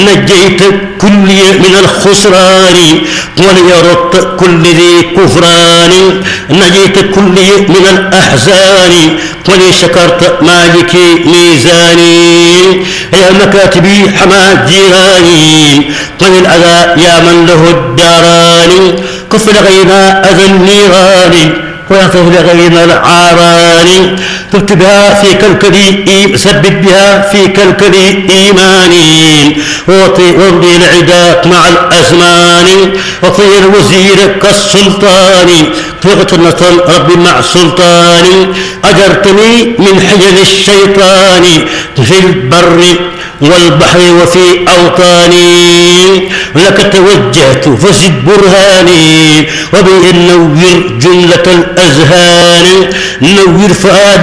نجيت كل من الخسران وليرد كل ذي كفران نجيت كل من الأحزان ولي شكرت مالك ميزاني يا مكاتبي حما جيراني وللأذى يا من له الداران كف لغينا أذى النيران ويعطف لغينا العاران تبت بها في كالكلي سبب بها في كالكلي إيماني وارضي العداء مع الأزمان وطير وزيرك السلطان طيغة النصر ربي مع سلطاني أجرتني من حجل الشيطان في البر والبحر وفي أوطاني لك توجهت فزد برهاني وبه نوّر جملة الأذهان نوّر فؤاد